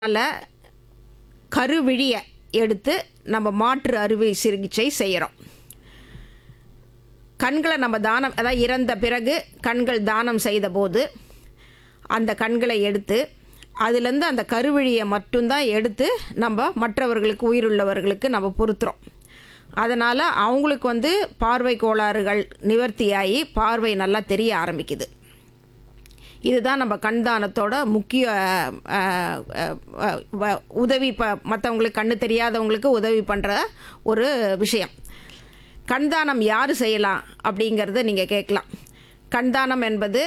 அதனால் கருவிழியை எடுத்து நம்ம மாற்று அறுவை சிகிச்சை செய்கிறோம். கண்களை நம்ம தானம், அதாவது இறந்த பிறகு கண்கள் தானம் செய்த போது அந்த கண்களை எடுத்து அதுலேருந்து அந்த கருவிழியை மட்டும்தான் எடுத்து நம்ம மற்றவர்களுக்கு, உயிருள்ளவர்களுக்கு நம்ம பொருத்துகிறோம். அதனால் அவங்களுக்கு பார்வை கோளாறுகள் நிவர்த்தியாகி பார்வை நல்லா தெரிய ஆரம்பிக்குது. இதுதான் நம்ம கண்தானத்தோட முக்கிய உதவி. மற்றவங்களுக்கு கண்ணு தெரியாதவங்களுக்கு உதவி பண்ணுற ஒரு விஷயம். கண்தானம் யார் செய்யலாம் அப்படிங்கிறத நீங்கள் கேட்கலாம். கண்தானம் என்பது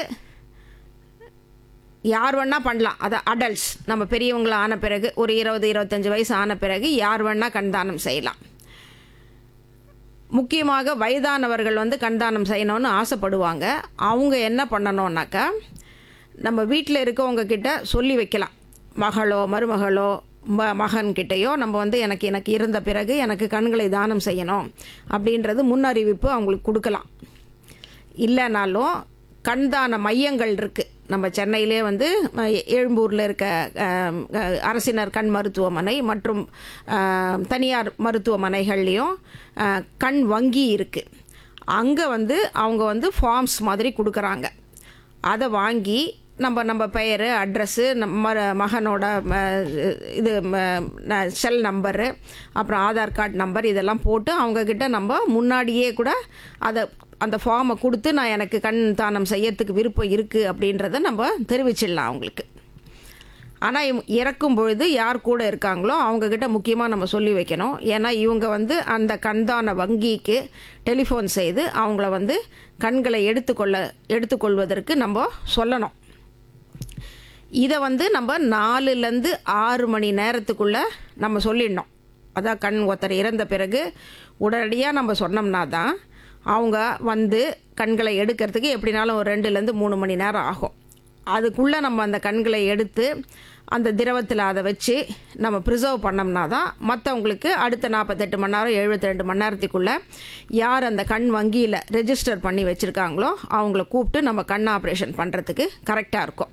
யார் வேணால் பண்ணலாம். அது அடல்ட்ஸ், நம்ம பெரியவங்கள ஆன பிறகு ஒரு 20-25 வயசு ஆன பிறகு யார் வேணால் கண்தானம் செய்யலாம். முக்கியமாக வயதானவர்கள் கண்தானம் செய்யணும்னு ஆசைப்படுவாங்க. அவங்க என்ன பண்ணணுன்னாக்கா, நம்ம வீட்டில் இருக்கவங்க கிட்ட சொல்லி வைக்கலாம். மகளோ மருமகளோ மகன்கிட்டையோ நம்ம எனக்கு இறந்த பிறகு எனக்கு கண்களை தானம் செய்யணும் அப்படின்றது முன்னறிவிப்பு அவங்களுக்கு கொடுக்கலாம். இல்லைனாலும் கண்தான மையங்கள் இருக்குது. நம்ம சென்னையிலே எழும்பூரில் இருக்க அரசினர் கண் மருத்துவமனை மற்றும் தனியார் மருத்துவமனைகள்லேயும் கண் வங்கி இருக்குது. அங்கே அவங்க ஃபார்ம்ஸ் மாதிரி கொடுக்குறாங்க. அதை வாங்கி நம்ம பெயர், அட்ரஸ்ஸு, மகனோட இது செல் நம்பரு, அப்புறம் ஆதார் கார்டு நம்பர் இதெல்லாம் போட்டு அவங்கக்கிட்ட நம்ம முன்னாடியே கூட அந்த ஃபார்மை கொடுத்து நான் எனக்கு கண் தானம் செய்யறதுக்கு விருப்பம் இருக்குது அப்படின்றத நம்ம தெரிவிச்சிடலாம் அவங்களுக்கு. ஆனால் இறக்கும் பொழுது யார் கூட இருக்காங்களோ அவங்கக்கிட்ட முக்கியமாக நம்ம சொல்லி வைக்கணும். ஏன்னா இவங்க அந்த கண்தான வங்கிக்கு டெலிஃபோன் செய்து அவங்கள கண்களை எடுத்துக்கொள்வதற்கு நம்ம சொல்லணும். இதை நம்ம 4லேருந்து 6 மணி நேரத்துக்குள்ளே நம்ம சொல்லிடணும். அதான் கண் ஒருத்தர் இறந்த பிறகு உடனடியாக நம்ம சொன்னோம்னா தான் அவங்க கண்களை எடுக்கிறதுக்கு எப்படினாலும் ஒரு 2லேருந்து 3 மணி நேரம் ஆகும். அதுக்குள்ளே நம்ம அந்த கண்களை எடுத்து அந்த திரவத்தில் அதை வச்சு நம்ம ப்ரிசர்வ் பண்ணோம்னா தான் மற்றவங்களுக்கு அடுத்த 48 மணி நேரம் 72 மணி நேரத்துக்குள்ளே யார் அந்த கண் வங்கியில் ரெஜிஸ்டர் பண்ணி வச்சுருக்காங்களோ அவங்கள கூப்பிட்டு நம்ம கண் ஆப்ரேஷன் பண்ணுறதுக்கு கரெக்டாக இருக்கும்.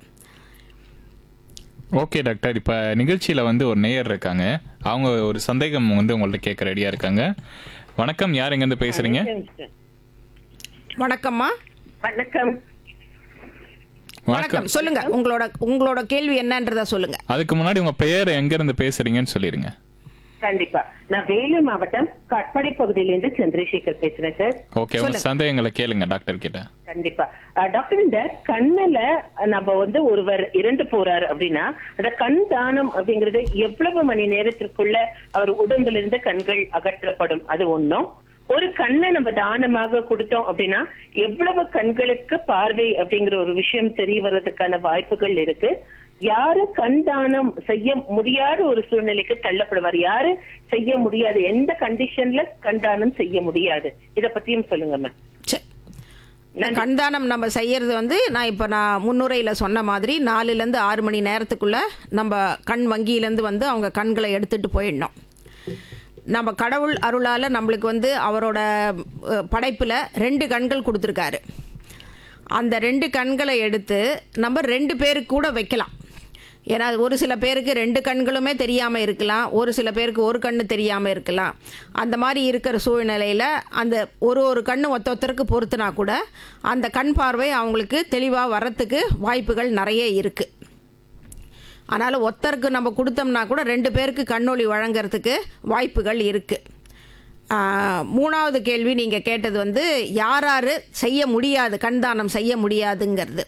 ஓகே டாக்டர், இப்போ நிகழ்ச்சியில் ஒரு நேயர் இருக்காங்க. அவங்க ஒரு சந்தேகம் உங்கள்ட்ட கேட்க ரெடியாக இருக்காங்க. வணக்கம், யார் எங்கேருந்து பேசுகிறீங்க? வணக்கம்மா. வணக்கம். வணக்கம், சொல்லுங்க. உங்களோட கேள்வி என்னன்றத சொல்லுங்க. அதுக்கு முன்னாடி உங்க பெயர் எங்க இருந்து பேசுறீங்கன்னு சொல்லிருங்க. கண்டிப்பா, நான் வேலூர் மாவட்டம் கட்பாடி பகுதியிலிருந்து சந்திரசேகர் பேசுறேன் சார். ஓகே, உங்க சந்தேகங்களை கேளுங்க டாக்டர் கிட்ட. கண்டிப்பா டாக்டர், இந்த கண்ணுல நம்ம ஒருவர் இறந்து போறாரு அப்படின்னா அந்த கண் தானம் அப்படிங்கறது எவ்வளவு மணி நேரத்திற்குள்ள அவர் உடம்புல இருந்து கண்கள் அகற்றப்படும்? அது ஒண்ணும். ஒரு கண்ணை நம்ம தானமாக கொடுத்தோம் அப்படின்னா எவ்வளவு கண்களுக்கு பார்வை அப்படிங்கிற ஒரு விஷயம் தெரிய வர்றதுக்கான வாய்ப்புகள் இருக்கு. யாரு கண் தானம் செய்ய முடியாத ஒரு சூழ்நிலைக்கு தள்ளப்படுவார்? யாரு செய்ய முடியாது? எந்த கண்டிஷன்ல கண் தானம் செய்ய முடியாது? இத பத்தியும் சொல்லுங்க மேம். கண்தானம் நம்ம செய்யறது நான் முன்னுரையில் சொன்ன மாதிரி 4லேருந்து 6 மணி நேரத்துக்குள்ள நம்ம கண் வங்கியிலேருந்து அவங்க கண்களை எடுத்துட்டு போயிடணும். நம்ம கடவுள் அருளால் நம்மளுக்கு அவரோட படைப்பில் 2 கண்கள் கொடுத்துருக்காரு. அந்த 2 கண்களை எடுத்து நம்ம 2 பேருக்கு கூட வைக்கலாம். ஏன்னா ஒரு சில பேருக்கு 2 கண்களுமே தெரியாமல் இருக்கலாம், ஒரு சில பேருக்கு ஒரு கண்ணு தெரியாமல் இருக்கலாம். அந்த மாதிரி இருக்கிற சூழ்நிலையில் அந்த ஒரு கண்ணு ஒருத்தருக்கு பொறுத்துனா கூட அந்த கண் பார்வை அவங்களுக்கு தெளிவாக வர்றதுக்கு வாய்ப்புகள் நிறைய இருக்குது. அதனால் ஒருத்தருக்கு நம்ம கொடுத்தோம்னா கூட 2 பேருக்கு கண்ணொளி வழங்கிறதுக்கு வாய்ப்புகள் இருக்குது. 3வது கேள்வி நீங்கள் கேட்டது யார் செய்ய முடியாது, கண்தானம் செய்ய முடியாதுங்கிறது.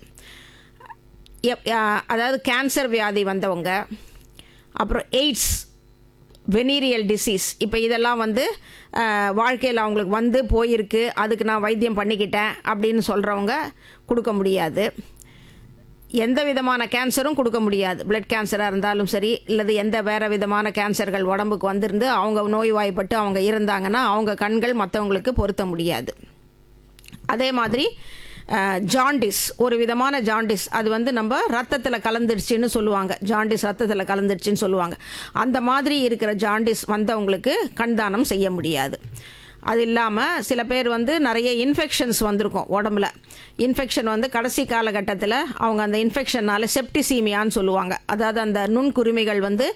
அதாவது கேன்சர் வியாதி வந்தவங்க, அப்புறம் எய்ட்ஸ், வெனீரியல் டிசீஸ், இப்போ இதெல்லாம் வாழ்க்கையில் அவங்களுக்கு போயிருக்கு, அதுக்கு நான் வைத்தியம் பண்ணிக்கிட்டேன் அப்படின்னு சொல்கிறவங்க கொடுக்க முடியாது. எந்த விதமான கேன்சரும் கொடுக்க முடியாது. பிளட் கேன்சராக இருந்தாலும் சரி, இல்லது எந்த வேறு விதமான கேன்சர்கள் உடம்புக்கு வந்திருந்து அவங்க நோய்வாய்ப்பட்டு அவங்க இருந்தாங்கன்னா அவங்க கண்கள் மற்றவங்களுக்கு பொருத்த முடியாது. அதே மாதிரி ஜாண்டிஸ், ஒரு விதமான ஜாண்டிஸ், அது நம்ம ரத்தத்தில் கலந்துடுச்சின்னு சொல்லுவாங்க. ஜாண்டிஸ் ரத்தத்தில் கலந்துடுச்சின்னு சொல்லுவாங்க. அந்த மாதிரி இருக்கிற ஜாண்டிஸ் வந்தவங்களுக்கு கண்தானம் செய்ய முடியாது. அது இல்லாமல் சில பேர் வந்து நிறைய இன்ஃபெக்ஷன்ஸ் வந்திருக்கும் உடம்புல. இன்ஃபெக்ஷன் வந்து கடைசி காலகட்டத்தில் அவங்க அந்த இன்ஃபெக்ஷனால் செப்டிசீமியான்னு சொல்லுவாங்க. அதாவது அந்த நுண்குருமிகள் வந்து